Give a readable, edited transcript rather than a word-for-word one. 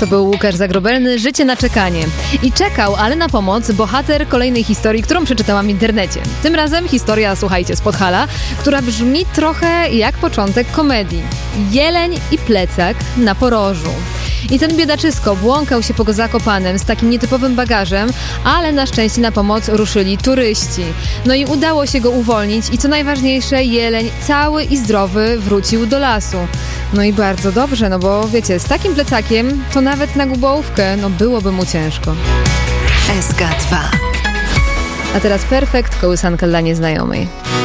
To był Łukasz Zagrobelny, Życie na czekanie. I czekał, ale na pomoc, bohater kolejnej historii, którą przeczytałam w internecie. Tym razem historia, słuchajcie, z Podhala, która brzmi trochę jak początek komedii. Jeleń i plecak na porożu. I ten biedaczysko błąkał się po Zakopanem z takim nietypowym bagażem, ale na szczęście na pomoc ruszyli turyści. No i udało się go uwolnić i co najważniejsze, jeleń cały i zdrowy wrócił do lasu. No i bardzo dobrze, no bo wiecie, z takim plecakiem to nawet na Gubołówkę, no byłoby mu ciężko. SK2. A teraz perfekt, kołysanka dla nieznajomej.